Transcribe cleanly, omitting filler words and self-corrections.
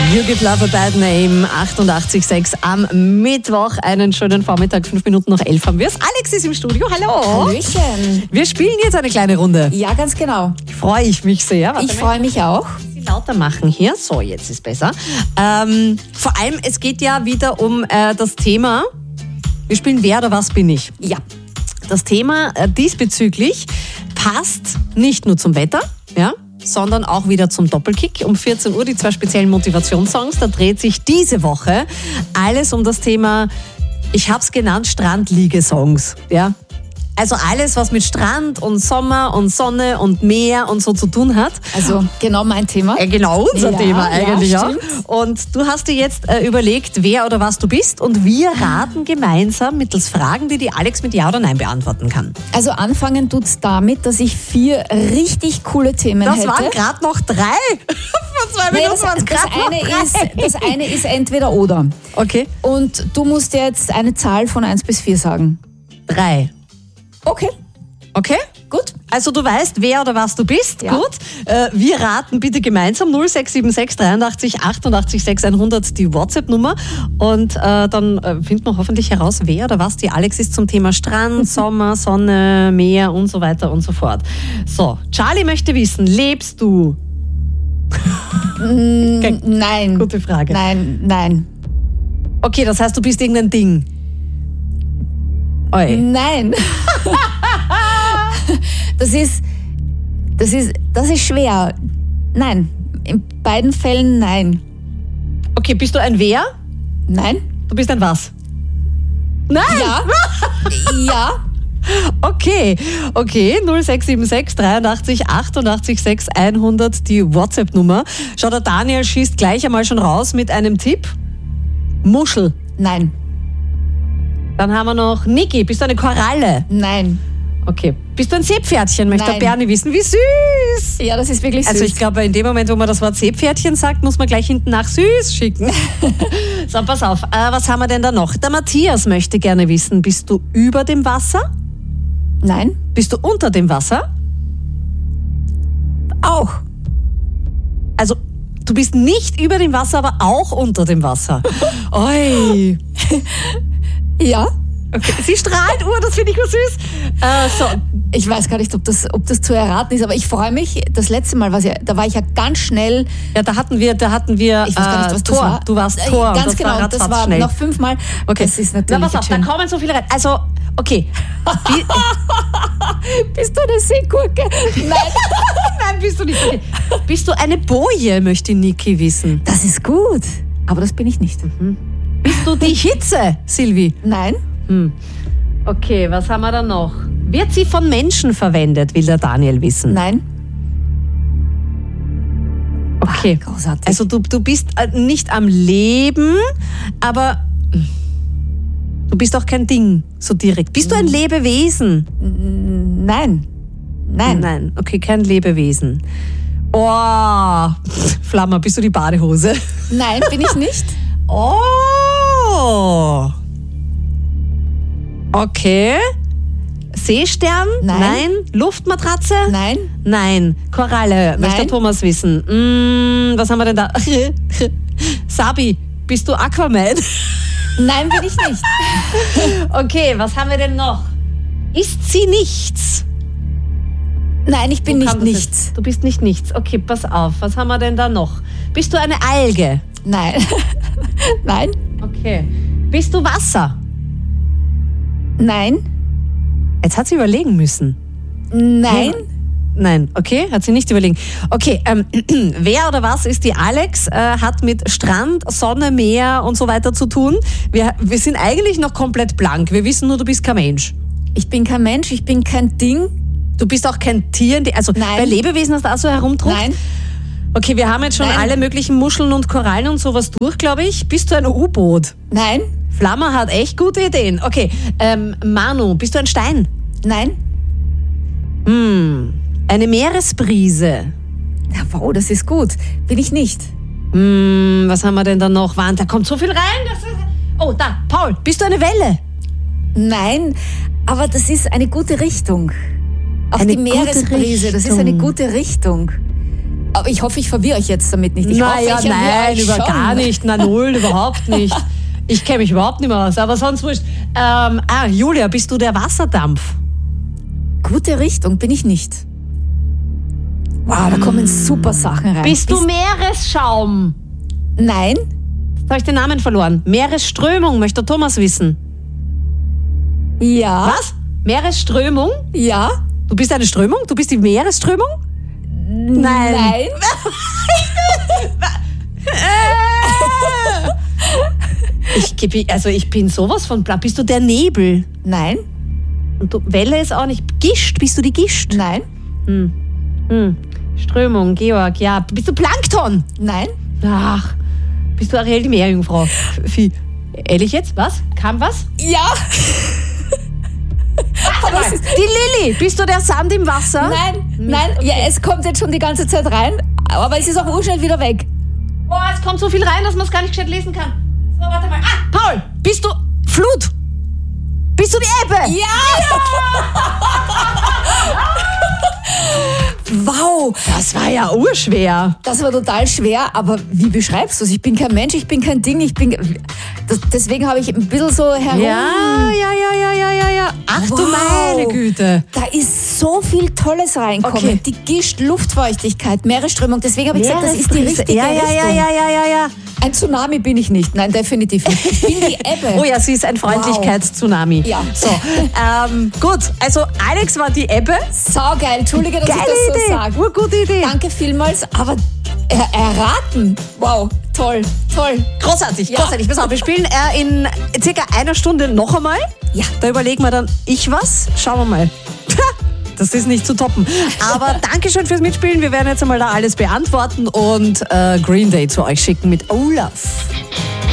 You Give Love a Bad Name, 88,6 am Mittwoch. Einen schönen Vormittag, 5 Minuten nach 11 haben wir es. Alex ist im Studio, hallo. Hallöchen. Wir spielen jetzt eine kleine Runde. Ja, ganz genau. Freue ich mich sehr. Ich freue mich auch. Sie lauter machen hier. So, jetzt ist besser. Vor allem, es geht ja wieder um das Thema, wir spielen Wer oder was bin ich? Ja. Das Thema diesbezüglich passt nicht nur zum Wetter, ja, sondern auch wieder zum Doppelkick. Um 14 Uhr die 2 speziellen Motivationssongs. Da dreht sich diese Woche alles um das Thema, ich habe es genannt, Strandliegesongs. Ja? Also alles, was mit Strand und Sommer und Sonne und Meer und so zu tun hat. Also genau mein Thema. Genau unser Thema eigentlich ja, auch. Und du hast dir jetzt überlegt, wer oder was du bist, und wir raten gemeinsam mittels Fragen, die Alex mit Ja oder Nein beantworten kann. Also anfangen tut's damit, dass ich 4 richtig coole Themen hätte. Das waren gerade noch 3. Vor 2 Minuten waren es gerade noch 3. Das eine ist entweder oder. Okay. Und du musst jetzt eine Zahl von 1 bis 4 sagen. 3. Okay. Okay? Gut. Also du weißt, wer oder was du bist. Ja. Gut. Wir raten bitte gemeinsam 0676 83 88 600 die WhatsApp-Nummer. Und dann finden wir hoffentlich heraus, wer oder was die Alex ist zum Thema Strand, Sommer, Sonne, Meer und so weiter und so fort. So, Charlie möchte wissen, lebst du? Okay. Nein. Gute Frage. Nein. Okay, das heißt, du bist irgendein Ding. Oi. Nein. Das ist schwer. Nein. In beiden Fällen nein. Okay, bist du ein Wer? Nein. Du bist ein was? Nein! Ja. Ja. Okay, 0676 83 88 600 die WhatsApp-Nummer. Schau, der Daniel schießt gleich einmal schon raus mit einem Tipp. Muschel. Nein. Dann haben wir noch Niki. Bist du eine Koralle? Nein. Okay. Bist du ein Seepferdchen? Möchte der Nein. Bernie wissen. Wie süß! Ja, das ist wirklich süß. Also ich glaube, in dem Moment, wo man das Wort Seepferdchen sagt, muss man gleich hinten nach süß schicken. So, pass auf. Was haben wir denn da noch? Der Matthias möchte gerne wissen, bist du über dem Wasser? Nein. Bist du unter dem Wasser? Auch. Also, du bist nicht über dem Wasser, aber auch unter dem Wasser. Oi. Ja. Okay. Sie strahlt, das finde ich nur süß. So. Ich weiß gar nicht, ob das zu erraten ist, aber ich freue mich. Das letzte Mal, da war ich ja ganz schnell. Ja, da hatten wir Ich weiß gar nicht, was Tor. das war. Du warst Tor. Ganz das genau, war das war schnell. noch 5-mal. Okay. Das ist natürlich. Na, pass auf, da kommen so viele rein. Also, okay. Bist du eine Seegurke? Nein. Nein, bist du nicht. Okay. Bist du eine Boje, möchte Niki wissen. Das ist gut. Aber das bin ich nicht. Bist du die Hitze, Silvi? Nein. Okay, was haben wir da noch? Wird sie von Menschen verwendet, will der Daniel wissen. Nein. Okay. Ach, großartig. Also du bist nicht am Leben, aber du bist auch kein Ding so direkt. Bist du ein Lebewesen? Nein. Nein. Okay, kein Lebewesen. Oh, Flammer, bist du die Badehose? Nein, bin ich nicht. Oh. Okay. Seestern? Nein. Luftmatratze? Nein. Nein. Koralle, möchte der Thomas wissen. Was haben wir denn da? Sabi, bist du Aquaman? Nein, bin ich nicht. Okay, was haben wir denn noch? Ist sie nichts? Nein, ich bin Wo nicht kam das nichts. jetzt? Du bist nicht nichts. Okay, pass auf. Was haben wir denn da noch? Bist du eine Alge? Nein. Nein. Okay. Bist du Wasser? Nein. Jetzt hat sie überlegen müssen. Nein. Nein, okay, hat sie nicht überlegen. Okay, wer oder was ist die Alex? Hat mit Strand, Sonne, Meer und so weiter zu tun. Wir sind eigentlich noch komplett blank. Wir wissen nur, du bist kein Mensch. Ich bin kein Mensch, ich bin kein Ding. Du bist auch kein Tier. Also Nein. bei Lebewesen hast du auch so herumdruckt? Nein. Okay, wir haben jetzt schon alle möglichen Muscheln und Korallen und sowas durch, glaube ich. Bist du ein U-Boot? Nein. Flammer hat echt gute Ideen. Okay, Manu, bist du ein Stein? Nein. Eine Meeresbrise? Ja, wow, das ist gut. Bin ich nicht. Was haben wir denn da noch? Da kommt so viel rein. Oh, da, Paul, bist du eine Welle? Nein, aber das ist eine gute Richtung. Auch Eine die Meeresbrise, gute das ist eine gute Richtung. Aber ich hoffe, ich verwirre euch jetzt damit nicht. Nein, gar nicht. Na, null, überhaupt nicht. Ich kenne mich überhaupt nicht mehr aus, aber sonst wurscht. Julia, bist du der Wasserdampf? Gute Richtung bin ich nicht. Wow, da kommen super Sachen rein. Bist du Meeresschaum? Nein. Jetzt habe ich den Namen verloren. Meeresströmung, möchte Thomas wissen. Ja. Was? Meeresströmung? Ja. Du bist eine Strömung? Du bist die Meeresströmung? Nein. Ich bin sowas von blau. Bist du der Nebel? Nein. Und du, Welle ist auch nicht. Gischt? Bist du die Gischt? Nein. Strömung, Georg, ja. Bist du Plankton? Nein. Ach, bist du Ariel die Meerjungfrau? Ehrlich jetzt? Was? Kam was? Ja. Aber die Lilly, bist du der Sand im Wasser? Nein. Okay. Ja, es kommt jetzt schon die ganze Zeit rein, aber es ist auch urschnell wieder weg. Boah, es kommt so viel rein, dass man es gar nicht gescheit lesen kann. So, warte mal. Paul, bist du Flut? Bist du die Ebbe? Ja! Wow, das war ja urschwer. Das war total schwer, aber wie beschreibst du es? Ich bin kein Mensch, ich bin kein Ding, deswegen habe ich ein bisschen so herum... Ja. Ach wow. Du meine Güte. Da ist so viel Tolles reinkommen. Okay. Die Gischt, Luftfeuchtigkeit, Meeresströmung. Deswegen habe ich gesagt, das ist die richtige Richtung. Ja. Ein Tsunami bin ich nicht. Nein, definitiv nicht. Ich bin die Ebbe. Oh ja, sie ist ein Freundlichkeits-Tsunami. Ja. So, gut. Also Alex war die Ebbe. Saugeil. Entschuldige, dass ich das so sage. Urgute Idee. Danke vielmals. Aber erraten. Wow, toll. Großartig. Pass auf, wir spielen in circa einer Stunde noch einmal. Ja. Da überlegen wir dann was. Schauen wir mal. Das ist nicht zu toppen. Aber Dankeschön fürs Mitspielen. Wir werden jetzt einmal da alles beantworten und Green Day zu euch schicken mit Olaf.